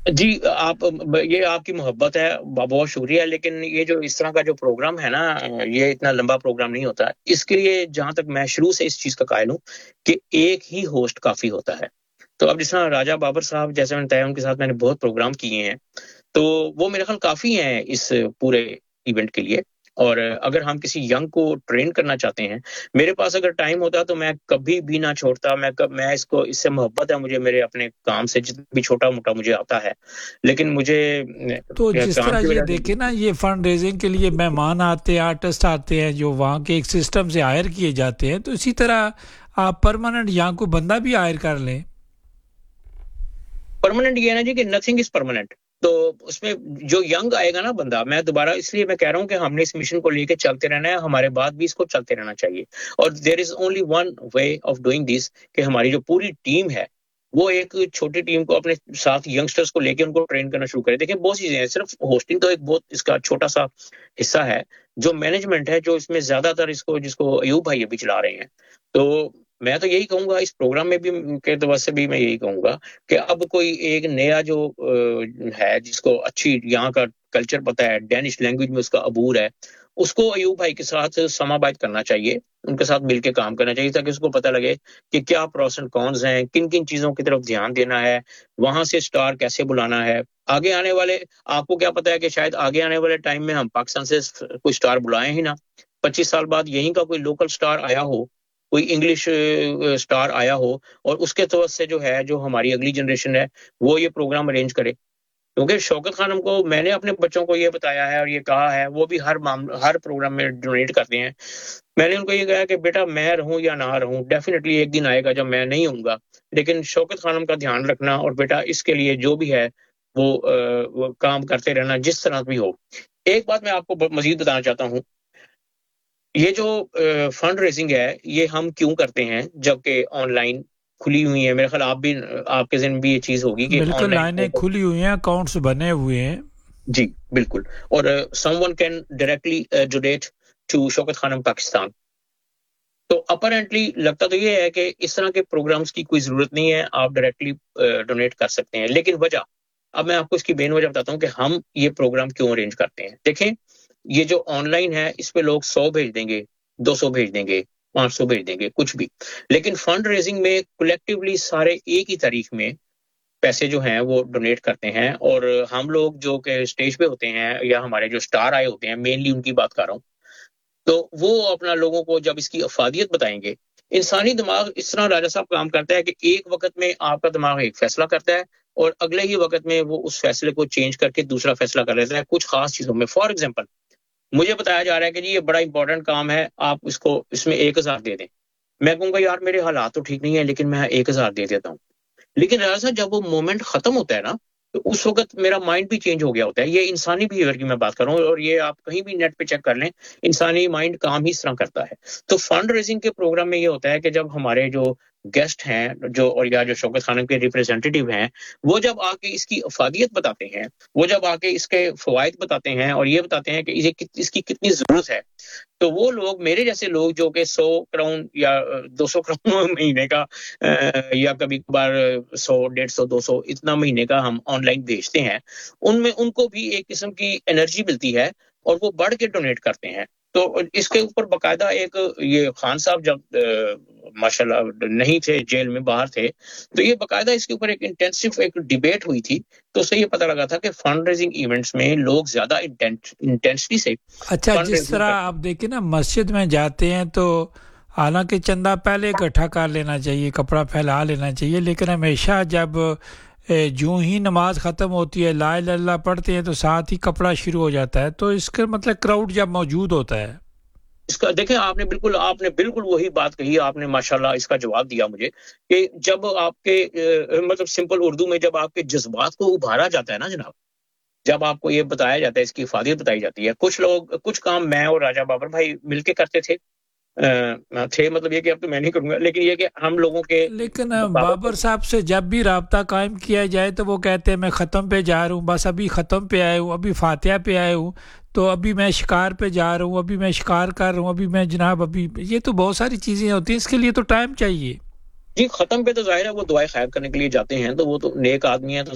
جی یہ آپ کی محبت ہے، بہت شکریہ، لیکن یہ جو اس طرح کا جو پروگرام ہے نا، یہ اتنا لمبا پروگرام نہیں ہوتا اس کے لیے، جہاں تک میں شروع سے اس چیز کا قائل ہوں کہ ایک ہی ہوسٹ کافی ہوتا ہے۔ تو اب جس طرح راجہ بابر صاحب، جیسے میں نے بتایا، ان کے ساتھ میں نے بہت پروگرام کیے ہیں، تو وہ میرے خیال کافی ہیں اس پورے ایونٹ کے لیے۔ اور اگر ہم کسی ینگ کو ٹرین کرنا چاہتے ہیں، میرے پاس اگر ٹائم ہوتا تو میں کبھی بھی نہ چھوڑتا، میں اس سے محبت ہے مجھے، میرے اپنے کام سے جتنا بھی چھوٹا موٹا مجھے آتا ہے، لیکن مجھے تو جس کام طرح کی یہ وجہ دیکھیں نا، سے یہ فنڈ ریزنگ کے لیے مہمان آتے ہیں، آرٹسٹ آتے ہیں جو وہاں کے ایک سسٹم سے ہائر کیے جاتے ہیں، تو اسی طرح آپ پرماننٹ یہاں کو بندہ بھی ہائر کر لیں۔ پرماننٹ یہ ہے نا جی کہ نتھنگ از پرماننٹ، تو اس میں جو ینگ آئے گا نا بندہ، میں دوبارہ اس لیے میں کہہ رہا ہوں کہ ہم نے اس مشن کو لے کے چلتے رہنا ہے، ہمارے بعد بھی اس کو چلتے رہنا چاہیے۔ اور دیر is only one way of doing this, کہ ہماری جو پوری ٹیم ہے وہ ایک چھوٹی ٹیم کو اپنے ساتھ ینگسٹرز کو لے کے ان کو ٹرین کرنا شروع کرے۔ دیکھیں بہت چیزیں ہیں، صرف ہوسٹنگ تو ایک بہت اس کا چھوٹا سا حصہ ہے، جو مینجمنٹ ہے، جو اس میں زیادہ تر جس کو ایوب بھائی ابھی چلا رہے ہیں۔ تو میں تو یہی کہوں گا، اس پروگرام میں بھی کے تو سے بھی میں یہی کہوں گا کہ اب کوئی ایک نیا جو ہے، جس کو اچھی یہاں کا کلچر پتا ہے، ڈینش لینگویج میں اس کا عبور ہے، اس کو ایوب بھائی کے ساتھ سما بات کرنا چاہیے، ان کے ساتھ مل کے کام کرنا چاہیے، تاکہ اس کو پتہ لگے کہ کیا پروس اینڈ کونز ہیں، کن کن چیزوں کی طرف دھیان دینا ہے، وہاں سے سٹار کیسے بلانا ہے۔ آگے آنے والے، آپ کو کیا پتا ہے کہ شاید آگے آنے والے ٹائم میں ہم پاکستان سے کوئی سٹار بلائیں ہی نہ، 25 سال بعد یہیں کا کوئی لوکل سٹار آیا ہو، کوئی انگلش سٹار آیا ہو، اور اس کے توسط سے جو ہے، جو ہماری اگلی جنریشن ہے، وہ یہ پروگرام ارینج کرے۔ کیونکہ شوکت خانم کو میں نے اپنے بچوں کو یہ بتایا ہے اور یہ کہا ہے، وہ بھی ہر پروگرام میں ڈونیٹ کرتے ہیں۔ میں نے ان کو یہ کہا کہ بیٹا میں رہوں یا نہ رہوں، ڈیفینیٹلی ایک دن آئے گا جب میں نہیں ہوں گا، لیکن شوکت خانم کا دھیان رکھنا، اور بیٹا اس کے لیے جو بھی ہے وہ کام کرتے رہنا، جس طرح بھی ہو۔ ایک بات میں آپ کو مزید بتانا چاہتا ہوں، یہ جو فنڈ ریزنگ ہے، یہ ہم کیوں کرتے ہیں جبکہ آن لائن کھلی ہوئی ہے؟ میرے خیال آپ کے ذہن میں بھی یہ چیز ہوگی کہ آن بالکل، لائن لائنیں کھلی ہوئی ہیں، اکاؤنٹس بنے ہوئے ہیں۔ جی بالکل، اور some one can directly donate to شوکت خانم پاکستان۔ تو اپرنٹلی لگتا تو یہ ہے کہ اس طرح کے پروگرامز کی کوئی ضرورت نہیں ہے، آپ ڈائریکٹلی ڈونیٹ کر سکتے ہیں، لیکن وجہ، اب میں آپ کو اس کی بین وجہ بتاتا ہوں کہ ہم یہ پروگرام کیوں ارینج کرتے ہیں۔ دیکھیں، یہ جو آن لائن ہے، اس پہ لوگ 100 بھیج دیں گے، 200 بھیج دیں گے، 500 بھیج دیں گے، کچھ بھی، لیکن فنڈ ریزنگ میں کولیکٹیولی سارے ایک ہی تاریخ میں پیسے جو ہیں وہ ڈونیٹ کرتے ہیں، اور ہم لوگ جو کہ اسٹیج پہ ہوتے ہیں، یا ہمارے جو سٹار آئے ہوتے ہیں، مینلی ان کی بات کر رہا ہوں، تو وہ اپنا لوگوں کو جب اس کی افادیت بتائیں گے۔ انسانی دماغ اس طرح راجہ صاحب کام کرتا ہے کہ ایک وقت میں آپ کا دماغ ایک فیصلہ کرتا ہے، اور اگلے ہی وقت میں وہ اس فیصلے کو چینج کر کے دوسرا فیصلہ کر لیتا ہے کچھ خاص چیزوں میں۔ فار ایگزامپل، مجھے بتایا جا رہا ہے کہ جی یہ بڑا امپورٹنٹ کام ہے، آپ اس میں 1000 دے دیں، میں کہوں گا یار میرے حالات تو ٹھیک نہیں ہے، لیکن میں 1000 دے دیتا ہوں۔ لیکن راجہ صاحب جب وہ مومنٹ ختم ہوتا ہے نا، تو اس وقت میرا مائنڈ بھی چینج ہو گیا ہوتا ہے۔ یہ انسانی بیہیویئر کی میں بات کر رہا ہوں، اور یہ آپ کہیں بھی نیٹ پہ چیک کر لیں، انسانی مائنڈ کام ہی اس طرح کرتا ہے۔ تو فنڈ ریزنگ کے پروگرام میں یہ ہوتا ہے کہ جب ہمارے جو گیسٹ ہیں، اور یا جو شوکت خانم کے ریپرزینٹیٹیو ہیں، وہ جب آ کے اس کی افادیت بتاتے ہیں، وہ جب آ کے اس کے فوائد بتاتے ہیں، اور یہ بتاتے ہیں کہ اس کی کتنی ضرورت ہے، تو وہ لوگ، میرے جیسے لوگ جو کہ 100 کراؤن یا 200 کراؤن مہینے کا، یا کبھی کبھار 100 150 200 اتنا مہینے کا ہم آن لائن بیچتے ہیں، ان کو بھی ایک قسم کی انرجی ملتی ہے، اور وہ بڑھ کے ڈونیٹ کرتے ہیں۔ تو اس کے اوپر باقاعدہ ایک، یہ خان صاحب جب ماشاءاللہ نہیں تھے، جیل میں باہر تھے، تو یہ باقاعدہ اس کے اوپر ایک انٹینسو ایک ڈیبیٹ ہوئی تھی، تو اس سے یہ پتہ لگا تھا کہ فنڈ ریزنگ ایونٹس میں لوگ زیادہ انٹینسٹی سے اچھا، فنڈ جس ریزنگ طرح کرتے آپ دیکھیں نا، مسجد میں جاتے ہیں تو حالانکہ چندہ پہلے اکٹھا کر لینا چاہیے، کپڑا پھیلا لینا چاہیے، لیکن ہمیشہ جب جو ہی نماز ختم ہوتی ہے، لا الہ الا اللہ پڑھتے ہیں، تو ساتھ ہی کپڑا شروع ہو جاتا ہے، تو اس کا مطلب کراؤڈ جب موجود ہوتا ہے۔ اس کا دیکھیں، آپ نے بالکل وہی بات کہی، آپ نے ماشاءاللہ اس کا جواب دیا مجھے، کہ جب آپ کے مطلب سمپل اردو میں جب آپ کے جذبات کو ابھارا جاتا ہے نا جناب، جب آپ کو یہ بتایا جاتا ہے، اس کی افادیت بتائی جاتی ہے، کچھ کام میں اور راجہ بابر بھائی مل کے کرتے تھے، مطلب یہ کہ اب تو میں نہیں کروں گا، لیکن یہ کہ ہم لوگوں کے لیکن بابر بابر صاحب سے جب بھی رابطہ قائم کیا جائے تو وہ کہتے ہیں میں ختم پہ جا رہا ہوں، بس ابھی ختم پہ آیا ہوں، ابھی فاتحہ پہ آیا ہوں، تو ابھی میں شکار پہ جا رہا ہوں، ابھی میں شکار کر رہا ہوں، ابھی میں جناب، ابھی یہ تو بہت ساری چیزیں ہوتی ہیں، اس کے لیے تو ٹائم چاہیے۔ جی ختم پہ تو ظاہر ہے وہ دعائیں خیر کرنے کے لیے جاتے ہیں، تو وہ تو نیک آدمی ہیں، تو